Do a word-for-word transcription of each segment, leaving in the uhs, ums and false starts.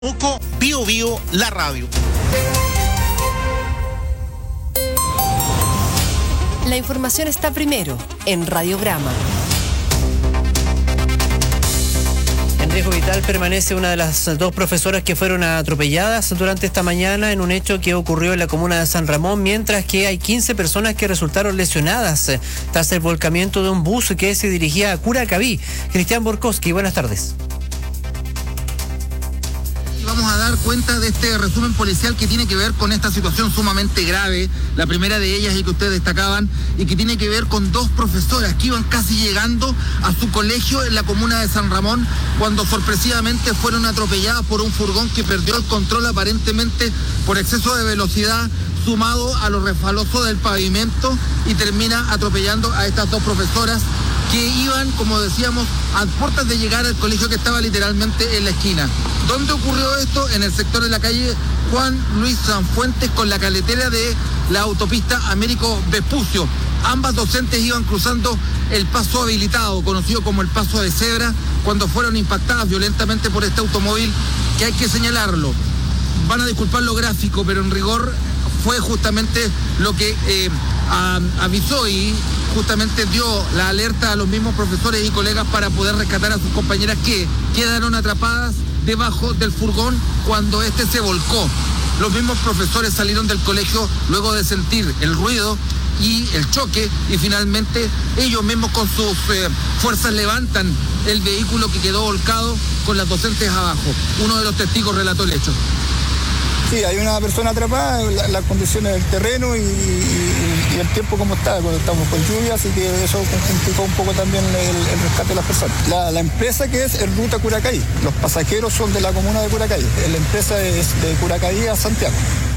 Temuco, Bio Bio, la radio. La información está primero en Radiograma. En riesgo vital permanece una de las dos profesoras que fueron atropelladas durante esta mañana en un hecho que ocurrió en la comuna de San Ramón, mientras que hay quince personas que resultaron lesionadas tras el volcamiento de un bus que se dirigía a Curacaví. Cristian Borkowski, buenas tardes. Vamos a dar cuenta de este resumen policial que tiene que ver con esta situación sumamente grave, la primera de ellas y que ustedes destacaban, y que tiene que ver con dos profesoras que iban casi llegando a su colegio en la comuna de San Ramón cuando sorpresivamente fueron atropelladas por un furgón que perdió el control aparentemente por exceso de velocidad sumado a lo resbaloso del pavimento y termina atropellando a estas dos profesoras que iban, como decíamos, a puertas de llegar al colegio que estaba literalmente en la esquina. ¿Dónde ocurrió esto? En el sector de la calle Juan Luis Sanfuentes con la caletera de la autopista Américo Vespucio. Ambas docentes iban cruzando el paso habilitado, conocido como el paso de cebra, cuando fueron impactadas violentamente por este automóvil, que hay que señalarlo. Van a disculpar lo gráfico, pero en rigor fue justamente lo que eh, a, avisó y justamente dio la alerta a los mismos profesores y colegas para poder rescatar a sus compañeras que quedaron atrapadas debajo del furgón cuando este se volcó. Los mismos profesores salieron del colegio luego de sentir el ruido y el choque y finalmente ellos mismos con sus eh, fuerzas levantan el vehículo que quedó volcado con las docentes abajo. Uno de los testigos relató el hecho. Sí, hay una persona atrapada, la, las condiciones del terreno y, y, y el tiempo como está, cuando estamos con lluvia, así que eso complicó un poco también el, el rescate de las personas. La, la empresa que es el Ruta Curacaví, los pasajeros son de la comuna de Curacaví, la empresa es de Curacaví a Santiago.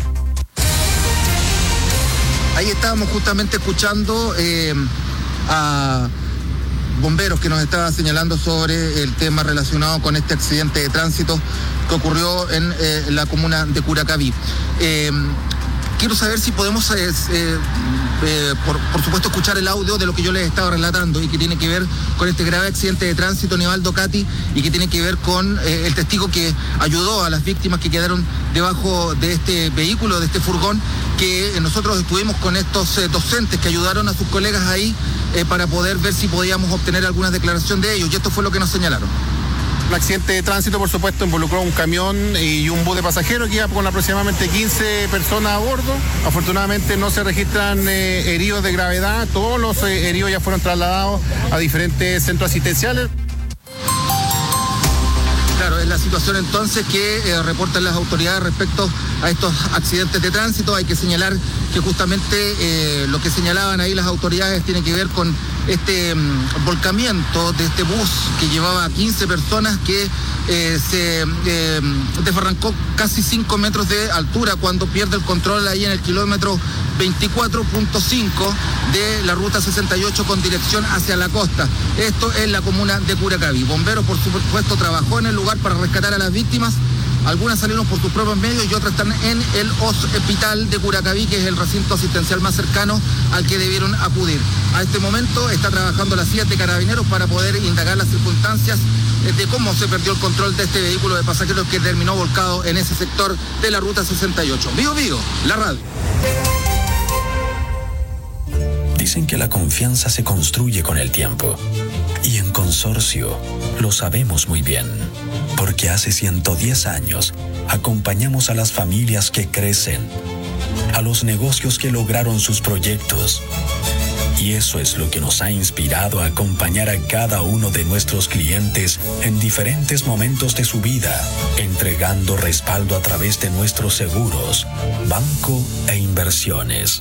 Ahí estábamos justamente escuchando eh, a bomberos que nos estaban señalando sobre el tema relacionado con este accidente de tránsito que ocurrió en eh, la comuna de Curacaví. Eh, quiero saber si podemos, eh, eh, por, por supuesto, escuchar el audio de lo que yo les estaba relatando y que tiene que ver con este grave accidente de tránsito, Nivaldo Cati, y que tiene que ver con eh, el testigo que ayudó a las víctimas que quedaron debajo de este vehículo, de este furgón, que eh, nosotros estuvimos con estos eh, docentes que ayudaron a sus colegas ahí eh, para poder ver si podíamos obtener alguna declaración de ellos, y esto fue lo que nos señalaron. El accidente de tránsito, por supuesto, involucró un camión y un bus de pasajeros que iba con aproximadamente quince personas a bordo. Afortunadamente no se registran eh, heridos de gravedad. Todos los eh, heridos ya fueron trasladados a diferentes centros asistenciales. Claro, es la situación entonces que eh, reportan las autoridades respecto a estos accidentes de tránsito. Hay que señalar que justamente eh, lo que señalaban ahí las autoridades tiene que ver con este um, volcamiento de este bus que llevaba a quince personas que eh, se eh, desbarrancó casi cinco metros de altura cuando pierde el control ahí en el kilómetro veinticuatro punto cinco de la ruta sesenta y ocho con dirección hacia la costa. Esto es la comuna de Curacaví. Bomberos, por supuesto, trabajó en el lugar para rescatar a las víctimas. Algunas salieron por sus propios medios y otras están en el hospital de Curacaví, que es el recinto asistencial más cercano al que debieron acudir. A este momento está trabajando la C I A de Carabineros para poder indagar las circunstancias de cómo se perdió el control de este vehículo de pasajeros que terminó volcado en ese sector de la ruta sesenta y ocho. Bio Bio, la radio. Dicen que la confianza se construye con el tiempo. Y en Consorcio lo sabemos muy bien. Porque hace ciento diez años acompañamos a las familias que crecen, a los negocios que lograron sus proyectos. Y eso es lo que nos ha inspirado a acompañar a cada uno de nuestros clientes en diferentes momentos de su vida, entregando respaldo a través de nuestros seguros, banco e inversiones.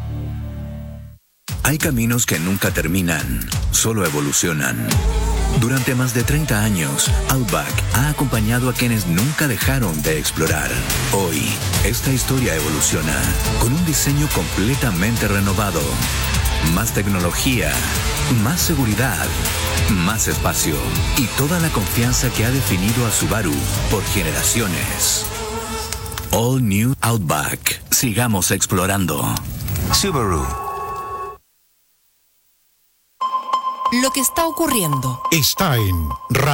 Hay caminos que nunca terminan, solo evolucionan. Durante más de treinta años, Outback ha acompañado a quienes nunca dejaron de explorar. Hoy, esta historia evoluciona con un diseño completamente renovado. Más tecnología, más seguridad, más espacio y toda la confianza que ha definido a Subaru por generaciones. All New Outback. Sigamos explorando. Subaru. Lo que está ocurriendo está en